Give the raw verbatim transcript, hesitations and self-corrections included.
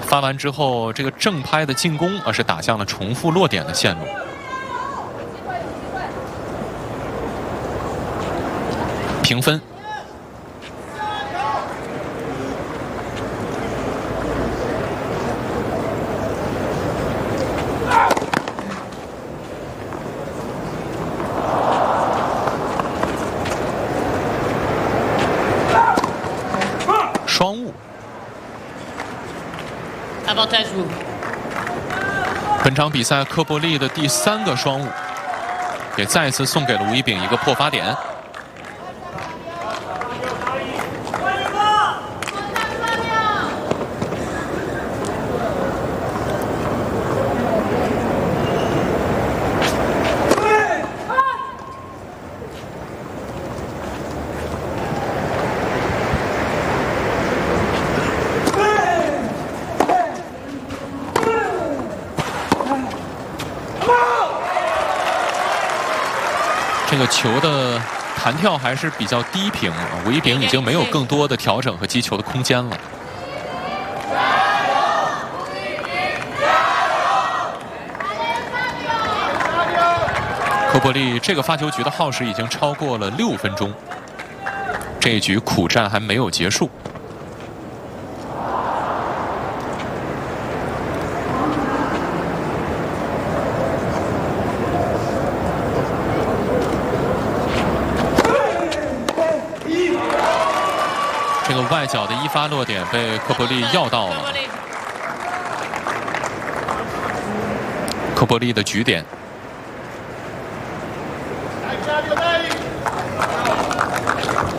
发完之后，这个正拍的进攻而是打向了重复落点的线路。平分。双误。本场比赛科波利的第三个双误，也再次送给了吴一丙一个破发点。这个球的弹跳还是比较低平，吴一丙已经没有更多的调整和击球的空间了。科波利这个发球局的耗时已经超过了六分钟，这一局苦战还没有结束。这个外角的一发落点被科波利要到了，科波利的局点。